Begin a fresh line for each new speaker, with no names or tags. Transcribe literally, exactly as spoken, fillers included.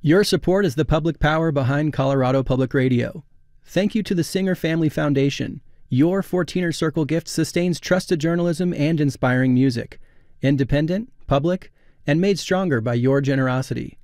Your support is the public power behind Colorado Public Radio. Thank you to the Singer Family Foundation. Your fourteener Circle gift sustains trusted journalism and inspiring music. Independent, public, and made stronger by your generosity.